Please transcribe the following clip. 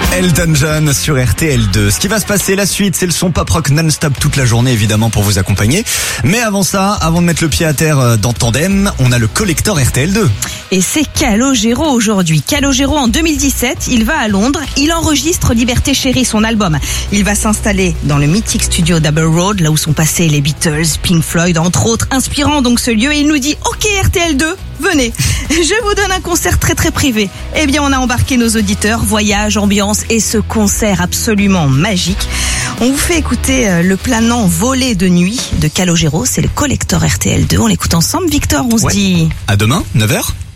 Elton John sur RTL2. Ce qui va se passer, la suite, c'est le son pop rock non-stop toute la journée, évidemment, pour vous accompagner. Mais avant ça, avant de mettre le pied à terre dans Tandem, on a le collector RTL2. Et c'est Calogero aujourd'hui. Calogero en 2017, il va à Londres, il enregistre Liberté Chérie, son album. Il va s'installer dans le mythique studio d'Abbey Road, là où sont passés les Beatles, Pink Floyd, entre autres, inspirant donc ce lieu. Et il nous dit, OK RTL2, venez, je vous donne un concert très très privé. Eh bien, on a embarqué nos auditeurs, voyage, ambiance et ce concert absolument magique. On vous fait écouter le planant volé de nuit de Calogero, c'est le collector RTL2. On l'écoute ensemble, Victor, on se dit... À demain, 9h.